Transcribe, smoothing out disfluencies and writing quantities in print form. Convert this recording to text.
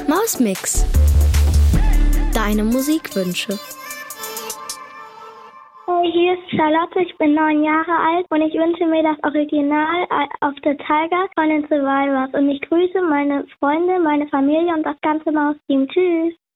Mausmix. Deine Musikwünsche. Hey, hier ist Charlotte, ich bin 9 Jahre alt und ich wünsche mir das Original auf the Tiger von den Survivors. Und ich grüße meine Freunde, meine Familie und das ganze Mausteam. Tschüss.